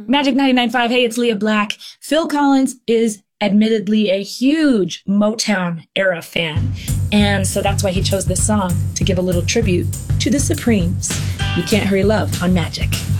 Magic 99.5, hey, it's Leah Black. Phil Collins is admittedly a huge Motown era fan. And so that's why he chose this song to give a little tribute to the Supremes. You Can't Hurry Love on Magic.